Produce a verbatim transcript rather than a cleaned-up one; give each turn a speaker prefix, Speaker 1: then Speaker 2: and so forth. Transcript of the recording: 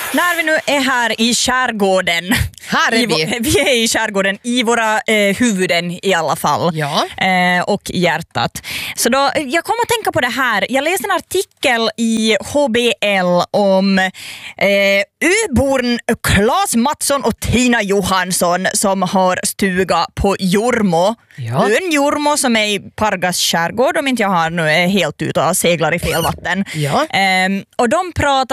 Speaker 1: När vi nu är här i skärgården.
Speaker 2: Här är vi.
Speaker 1: I, vi är i skärgården i våra eh, huvuden i alla fall.
Speaker 2: Ja.
Speaker 1: Eh, och hjärtat. Så då, jag kommer att tänka på det här. Jag läste en artikel i H B L om eh, Öborn Claes Mattsson och Tina Johansson som har stuga på Jormo.
Speaker 2: Ja.
Speaker 1: Ön Jormo som är i Pargas skärgård, om inte jag har nu är helt ute och seglar i fel vatten.
Speaker 2: Ja.
Speaker 1: Eh, och de pratar